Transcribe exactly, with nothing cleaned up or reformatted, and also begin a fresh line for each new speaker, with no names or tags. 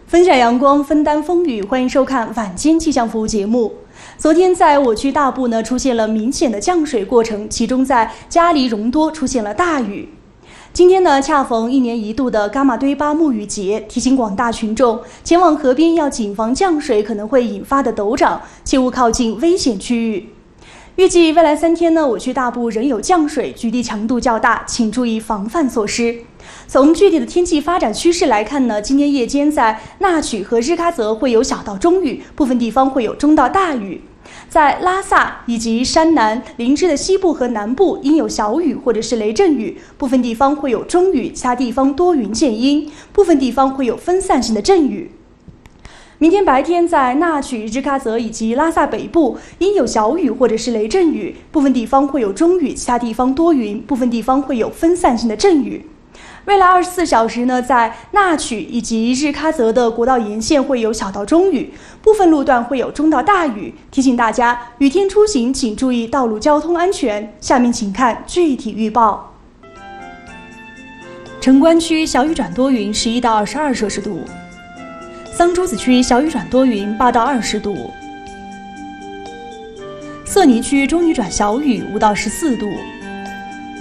分享阳光，分担风雨，欢迎收看晚间气象服务节目。昨天在我区大部呢出现了明显的降水过程，其中在嘉黎容多出现了大雨。今天呢，恰逢一年一度的伽马堆巴沐雨节，提醒广大群众前往河边要谨防降水可能会引发的陡涨，切勿靠近危险区域。预计未来三天呢，我区大部仍有降水，局地强度较大，请注意防范措施。从具体的天气发展趋势来看呢，今天夜间在纳曲和日喀则会有小到中雨，部分地方会有中到大雨。在拉萨以及山南、林芝的西部和南部应有小雨或者是雷阵雨，部分地方会有中雨，其他地方多云见阴，部分地方会有分散性的阵雨。明天白天在纳曲、日喀则以及拉萨北部应有小雨或者是雷阵雨，部分地方会有中雨，其他地方多云，部分地方会有分散性的阵雨。未来二十四小时呢，在纳曲以及日喀则的国道沿线会有小到中雨，部分路段会有中到大雨。提醒大家，雨天出行请注意道路交通安全。下面请看具体预报。城关区小雨转多云，十一到二十二摄氏度；桑珠子区小雨转多云，八到二十度；色尼区中雨转小雨，五到十四度。